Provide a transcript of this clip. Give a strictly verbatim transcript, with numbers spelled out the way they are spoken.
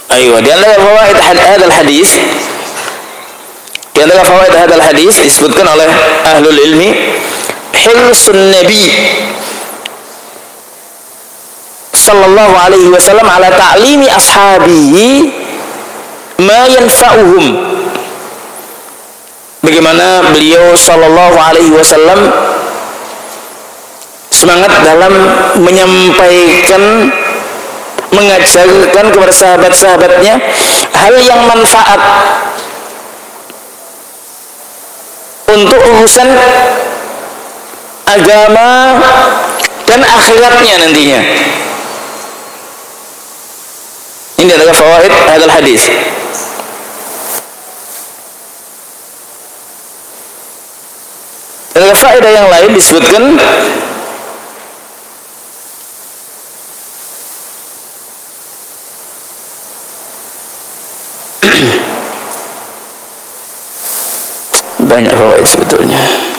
Ayo, di antara fawaid hadal hadis, di antara fawaid hadal hadis disebutkan oleh ahlul ilmi, hirsun nabi sallallahu alaihi wasallam ala ta'limi ashabihi ma yanfa'uhum. Bagaimana beliau sallallahu alaihi wasallam semangat dalam menyampaikan, mengajarkan kepada sahabat-sahabatnya hal yang manfaat untuk urusan agama dan akhiratnya nantinya. Ini adalah fawaid hadal hadis. Ada faedah yang lain disebutkan banyak fawaid sebetulnya.